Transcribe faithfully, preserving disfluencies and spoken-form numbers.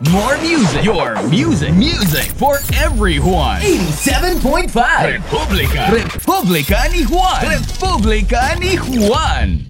More music. Your music. Music for everyone. eighty-seven point five. Republica. Republica ni Juan. Republica ni Juan.